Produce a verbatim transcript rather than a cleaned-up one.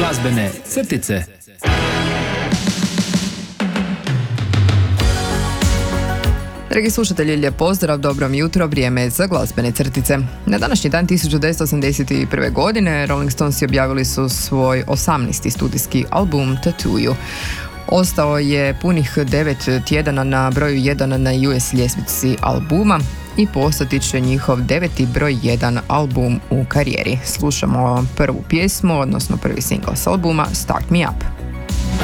Glazbene crtice. Dragi slušatelji, lijep pozdrav, dobro mi jutro, vrijeme je za glazbene crtice. Na današnji dan tisuću devetsto osamdeset prve. godine Rolling Stonesi objavili su svoj osamnaesti studijski album Tattoo You. Ostao je punih devet tjedana na broju jedan na U S ljestvici albuma i postati će njihov deveti broj jedan album u karijeri. Slušamo prvu pjesmu, odnosno prvi single s albuma Start Me Up.